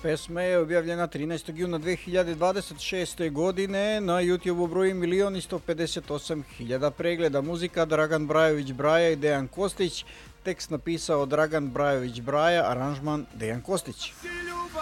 Pesma je objavljena 13. juna 2026. godine, na YouTube-u broji 1.158.000 pregleda. Muzika Dragan Brajović Braja i Dejan Kostić, tekst napisao Dragan Brajović Braja, aranžman Dejan Kostić.